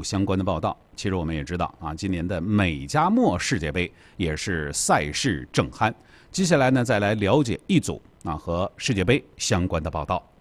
相关的报道。其实我们也知道啊，今年的美加墨世界杯也是赛事正酣。接下来呢，再来了解一组和世界杯相关的报道。